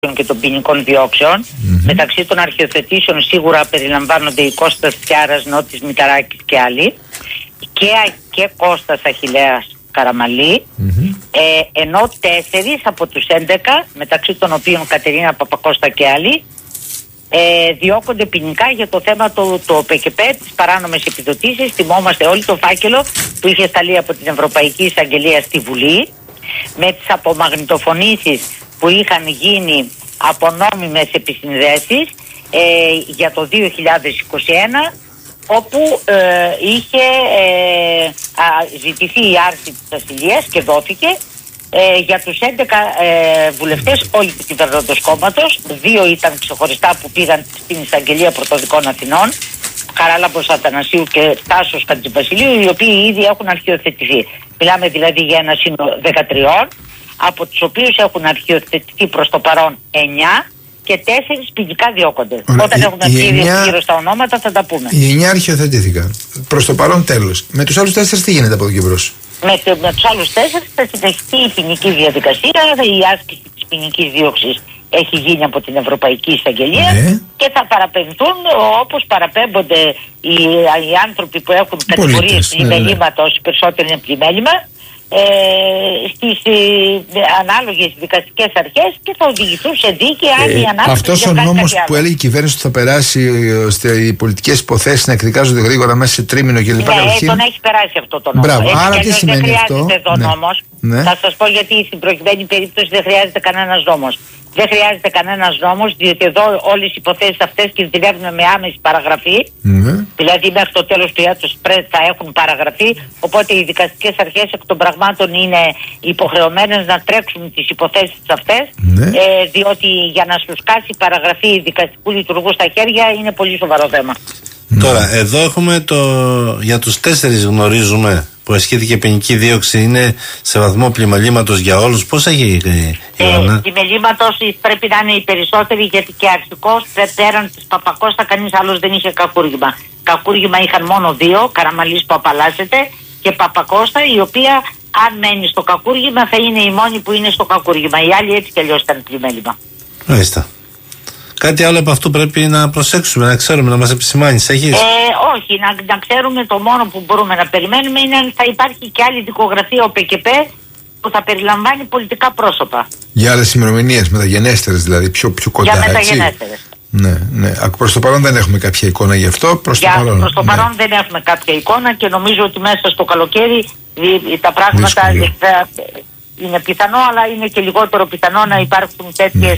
και των ποινικών διώξεων. Μεταξύ των αρχιοθετήσεων σίγουρα περιλαμβάνονται η Κώστας Τσιάρας, Νότης Μηταράκης και άλλοι, και Κώστας Αχιλλέας Καραμαλή, ενώ 4 από τους 11, μεταξύ των οποίων Κατερίνα Παπακώστα και άλλοι, διώκονται ποινικά για το θέμα το ΠΚΠ, τις παράνομες επιδοτήσεις. Θυμόμαστε όλοι το φάκελο που είχε σταλεί από την Ευρωπαϊκή Εισαγγελία στη Βουλή, με τις απομαγνητοφωνήσεις που είχαν γίνει από νόμιμες επισυνδέσεις για το 2021, όπου είχε ζητηθεί η άρση της ασυλίας και δόθηκε για τους 11 βουλευτές όλου του κυβερνώντος κόμματος. 2 ήταν ξεχωριστά που πήγαν στην Εισαγγελία Πρωτοδικών Αθηνών, Χαράλαμπος Αθανασίου και Τάσος Χατζηβασιλείου, οι οποίοι ήδη έχουν αρχιοθετηθεί. Μιλάμε δηλαδή για ένα σύνολο 13, από τους οποίους έχουν αρχιοθετηθεί προς το παρόν 9 και 4 ποινικά διώκονται. Όταν έχουμε πει γύρω στα ονόματα θα τα πούμε. Οι 9 αρχιοθετήθηκαν. Προς το παρόν τέλος. Με τους άλλους 4 τι γίνεται από εδώ και μπρος? Με τους άλλους 4 θα συνεχιστεί η ποινική διαδικασία, η άσκηση της ποινικής δίωξης έχει γίνει από την Ευρωπαϊκή Εισαγγελία, και θα παραπεμφθούν όπως παραπέμπονται οι άνθρωποι που έχουν κατηγορίες πλημελήματος, περισσότερο είναι πλημέλημα, στις ανάλογες δικαστικές αρχές, και θα οδηγηθούν σε δίκη αν η ανάπτυξη. Αυτός ο νόμος που έλεγε η κυβέρνηση ότι θα περάσει ώστε οι πολιτικές υποθέσεις να εκδικάζονται γρήγορα μέσα σε τρίμηνο κλπ. Ναι, τον έχει περάσει αυτό το νόμο. Μπράβο, άρα τι σημαίνει αυτό? Δεν χρειάζεται εδώ νόμος. Θα σας πω γιατί στην προκειμένη περίπτωση δεν χρειάζεται κανένας νόμος. Δεν χρειάζεται κανένας νόμος, διότι εδώ όλες οι υποθέσεις αυτές κινδυνεύουν με άμεση παραγραφή. Δηλαδή μέχρι το τέλος του έτους θα έχουν παραγραφεί. Οπότε οι δικαστικές αρχές εκ των πραγμάτων είναι υποχρεωμένες να τρέξουν τις υποθέσεις αυτές, διότι για να σου σκάσει η παραγραφή δικαστικού λειτουργού στα χέρια είναι πολύ σοβαρό θέμα. Τώρα, εδώ έχουμε για τους 4 γνωρίζουμε που ασκήθηκε ποινική δίωξη, είναι σε βαθμό πλημελήματος για όλους. Πώς έχει η Ιωάννα? Πλημελήματος πρέπει να είναι οι περισσότεροι, γιατί και αρχικώς πέραν της Παπακώστα κανείς άλλος δεν είχε κακούργημα. Κακούργημα είχαν μόνο 2, Καραμαλής που απαλλάσσεται και Παπακώστα, η οποία αν μένει στο κακούργημα θα είναι η μόνη που είναι στο κακούργημα. Οι άλλοι έτσι κι αλλιώς ήταν πλημέλημα. Μάλιστα. Κάτι άλλο από αυτού πρέπει να προσέξουμε, να ξέρουμε, να μας επισημάνεις? Έχεις? Όχι, να ξέρουμε, το μόνο που μπορούμε να περιμένουμε είναι αν θα υπάρχει και άλλη δικογραφία ο ΠΚΠ που θα περιλαμβάνει πολιτικά πρόσωπα. Για άλλες ημερομηνίες, μεταγενέστερες δηλαδή, πιο κοντά. Για μεταγενέστερες. Ναι. Προς το παρόν δεν έχουμε κάποια εικόνα γι' αυτό. Προς το παρόν δεν έχουμε κάποια εικόνα και νομίζω ότι μέσα στο καλοκαίρι τα πράγματα είναι πιθανό, αλλά είναι και λιγότερο πιθανό να υπάρξουν τέτοιες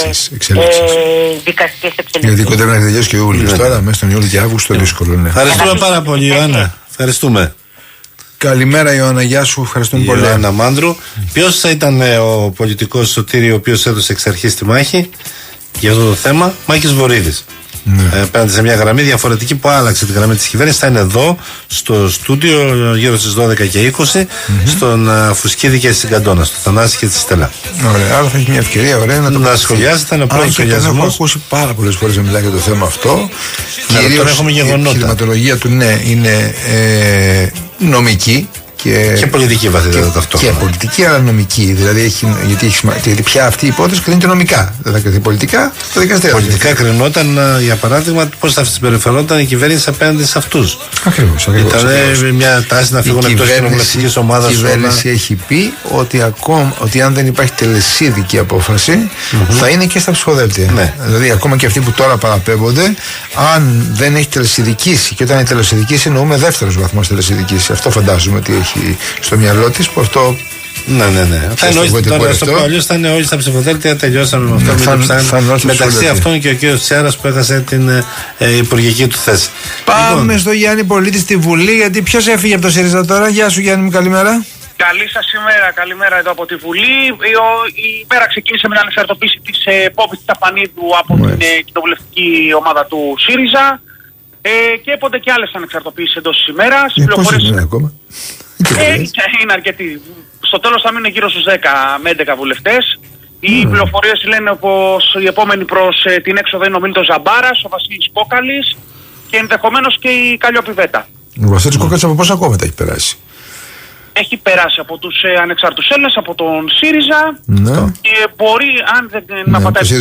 δικαστικές εξελίξεις. Γιατί κοντεύει να τελειώσει και ο Ιούλιος. Τώρα μέσα στον Ιούλιο και Αύγουστο δύσκολο. Ευχαριστούμε πάρα πολύ, Ιωάννα. Ευχαριστούμε. Καλημέρα, Ιωάννα, γεια σου. Ευχαριστούμε πολύ. Ιωάννα Μάνδρου. Ποιος θα ήταν ο πολιτικός Σωτήρη ο οποίος έδωσε εξ αρχής τη μάχη για αυτό το θέμα? Μάκης Βορίδης. Πέρατε σε μια γραμμή διαφορετική που άλλαξε τη γραμμή της κυβέρνησης. Θα είναι εδώ στο στούντιο γύρω στις 12 και 20 στον Φουσκίδη και στην Καντόνα, στο Θανάση και στη Στέλλα. Ωραία, άρα θα έχει μια ευκαιρία να σχολιάσει. Θα είναι ο πρώτος σχολιασμός. Έχω ακούσει πάρα πολλές φορές να μιλάει για το θέμα αυτό. Κυρίως έχουμε γεγονότα. Η επιχειρηματολογία του είναι νομική. Και πολιτική βαθύτητα ταυτόχρονα. Και πολιτική, αλλά νομική. Δηλαδή γιατί πια αυτή η υπόθεση κρίνεται νομικά. Δεν θα κρίνεται πολιτικά, το δικαστήριο. Πολιτικά κρινόταν, για παράδειγμα, πώς θα συμπεριφερόταν η κυβέρνηση απέναντι σε αυτούς. Ακριβώς. Ήταν μια τάση να φύγουν εκτός της κοινοβουλευτικής ομάδας. Η κυβέρνηση έχει πει ότι αν δεν υπάρχει τελεσίδικη απόφαση, θα είναι και στα ψηφοδέλτια. Δηλαδή, ακόμα και αυτοί που τώρα παραπέμπονται, αν δεν έχει τελεσιδικήσει, και όταν είναι τελεσιδικήσει, εννοούμε δεύτερος βαθμός τελεσιδικήσει. Αυτό φαντάζομαι ότι έχει στο μυαλό της, που αυτό. Ναι. Θα εννοείται τώρα στο παλιό, θα είναι όλοι στα ψηφοδέλτια. Τελειώσαμε με αυτό. Μεταξύ αυτών και ο κ. Τσιάρας που έχασε την υπουργική του θέση. Πάμε στο Γιάννη Πολίτη στη Βουλή, γιατί ποιος έφυγε από το ΣΥΡΙΖΑ τώρα? Γεια σου, Γιάννη μου, καλημέρα. Καλή σας ημέρα, καλημέρα εδώ από τη Βουλή. Η μέρα ξεκίνησε με την ανεξαρτοποίηση της Πόπης Τσαπανίδου από την κοινοβουλευτική ομάδα του ΣΥΡΙΖΑ. Και έπονται και άλλες ανεξαρτοποίησεις εντός της ημέρας. Πόσες είναι ακόμα? Είναι αρκετοί. Στο τέλος θα μείνουν γύρω στους 10 με 11 βουλευτές. Οι πληροφορίες λένε πως η επόμενη προς την έξοδο είναι ο Μίλτος Ζαμπάρας, ο Βασίλης Κόκαλης και ενδεχομένως και η Καλλιόπη Βέτα. Ο Βασίλης Κόκαλης από πόσα κόμματα έχει περάσει? Έχει περάσει από τους ανεξάρτητους Έλληνες, από τον ΣΥΡΙΖΑ, και μπορεί, αν δεν απατάει